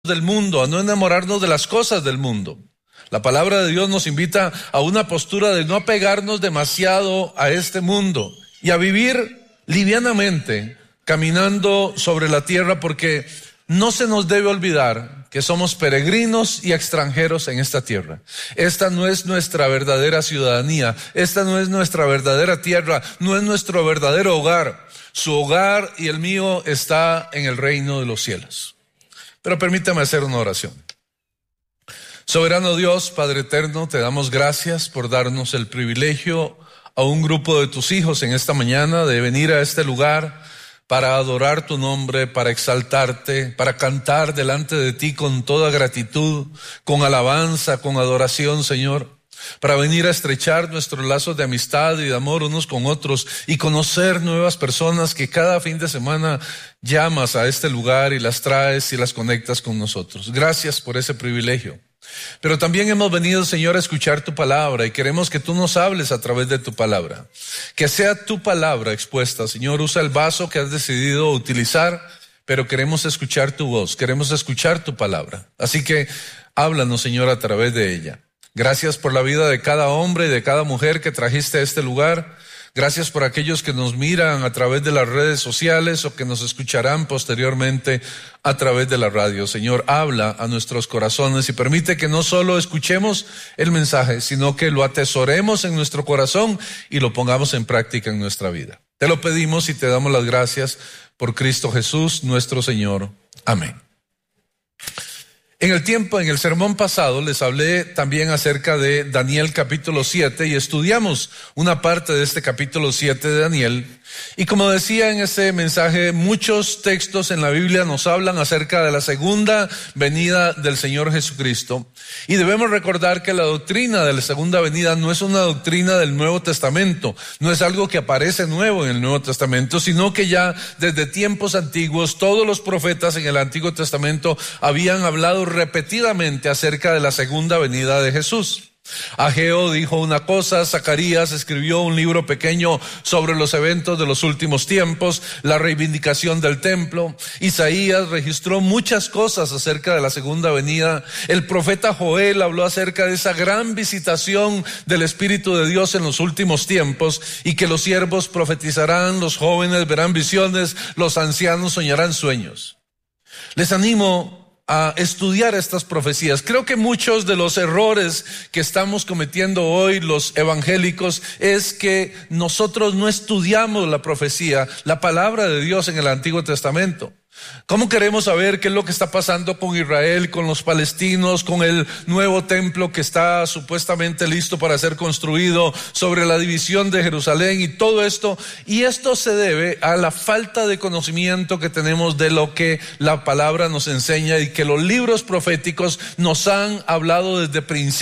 del mundo, a no enamorarnos de las cosas del mundo. La palabra de Dios nos invita a una postura de no apegarnos demasiado a este mundo y a vivir livianamente, caminando sobre la tierra, porque no se nos debe olvidar que somos peregrinos y extranjeros en esta tierra. Esta no es nuestra verdadera ciudadanía, esta no es nuestra verdadera tierra, no es nuestro verdadero hogar. Su hogar y el mío está en el reino de los cielos. Pero permítame hacer una oración. Soberano Dios, Padre eterno, te damos gracias por darnos el privilegio a un grupo de tus hijos en esta mañana de venir a este lugar para adorar tu nombre, para exaltarte, para cantar delante de ti con toda gratitud, con alabanza, con adoración, Señor, para venir a estrechar nuestros lazos de amistad y de amor unos con otros y conocer nuevas personas que cada fin de semana llamas a este lugar y las traes y las conectas con nosotros. Gracias por ese privilegio. Pero también hemos venido, Señor, a escuchar tu palabra y queremos que tú nos hables a través de tu palabra. Que sea tu palabra expuesta, Señor. Usa el vaso que has decidido utilizar, pero queremos escuchar tu voz, queremos escuchar tu palabra. Así que háblanos, Señor, a través de ella. Gracias por la vida de cada hombre y de cada mujer que trajiste a este lugar. Gracias por aquellos que nos miran a través de las redes sociales o que nos escucharán posteriormente a través de la radio. Señor, habla a nuestros corazones y permite que no solo escuchemos el mensaje, sino que lo atesoremos en nuestro corazón y lo pongamos en práctica en nuestra vida. Te lo pedimos y te damos las gracias por Cristo Jesús, nuestro Señor. Amén. En el sermón pasado les hablé también acerca de Daniel capítulo 7 y estudiamos una parte de este capítulo 7 de Daniel. Y como decía en ese mensaje, muchos textos en la Biblia nos hablan acerca de la segunda venida del Señor Jesucristo. Y debemos recordar que la doctrina de la segunda venida no es una doctrina del Nuevo Testamento, no es algo que aparece nuevo en el Nuevo Testamento, sino que ya desde tiempos antiguos todos los profetas en el Antiguo Testamento habían hablado repetidamente acerca de la segunda venida de Jesús. Ageo dijo una cosa, Zacarías escribió un libro pequeño sobre los eventos de los últimos tiempos, la reivindicación del templo. Isaías registró muchas cosas acerca de la segunda venida. El profeta Joel habló acerca de esa gran visitación del Espíritu de Dios en los últimos tiempos y que los siervos profetizarán, los jóvenes verán visiones, los ancianos soñarán sueños. Les animo a estudiar estas profecías. Creo que muchos de los errores que estamos cometiendo hoy los evangélicos es que nosotros no estudiamos la profecía, la palabra de Dios en el Antiguo Testamento. ¿Cómo queremos saber qué es lo que está pasando con Israel, con los palestinos, con el nuevo templo que está supuestamente listo para ser construido, sobre la división de Jerusalén y todo esto? Y esto se debe a la falta de conocimiento que tenemos de lo que la palabra nos enseña y que los libros proféticos nos han hablado desde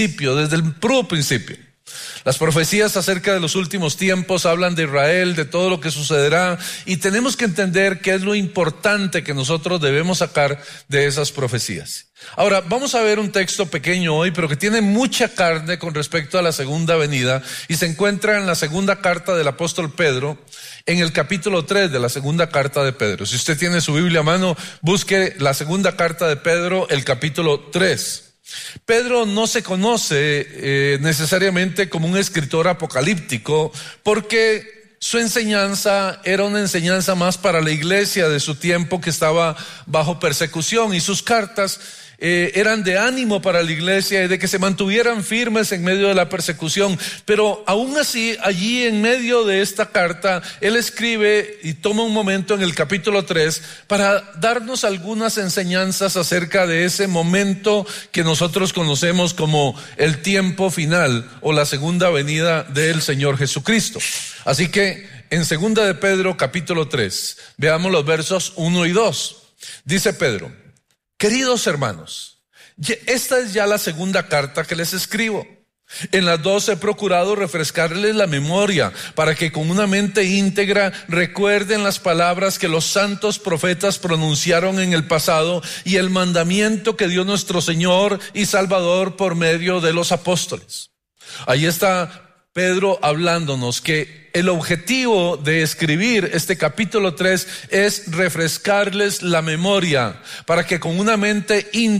el puro principio. Las profecías acerca de los últimos tiempos hablan de Israel, de todo lo que sucederá, y tenemos que entender qué es lo importante que nosotros debemos sacar de esas profecías. Ahora, vamos a ver un texto pequeño hoy, pero que tiene mucha carne con respecto a la segunda venida, y se encuentra en la segunda carta del apóstol Pedro, en el capítulo 3 de la segunda carta de Pedro. Si usted tiene su Biblia a mano, busque la segunda carta de Pedro, el capítulo 3. Pedro no se conoce necesariamente como un escritor apocalíptico, porque su enseñanza era una enseñanza más para la iglesia de su tiempo que estaba bajo persecución, y sus cartas eran de ánimo para la iglesia y de que se mantuvieran firmes en medio de la persecución. Pero aún así, allí en medio de esta carta, él escribe y toma un momento en el capítulo 3 para darnos algunas enseñanzas acerca de ese momento que nosotros conocemos como el tiempo final o la segunda venida del Señor Jesucristo. Así que en segunda de Pedro capítulo 3, veamos los versos 1 y 2. Dice Pedro: queridos hermanos, esta es ya la segunda carta que les escribo. En las dos he procurado refrescarles la memoria para que con una mente íntegra recuerden las palabras que los santos profetas pronunciaron en el pasado y el mandamiento que dio nuestro Señor y Salvador por medio de los apóstoles. Ahí está Pedro hablándonos que el objetivo de escribir este capítulo 3 es refrescarles la memoria para que con una mente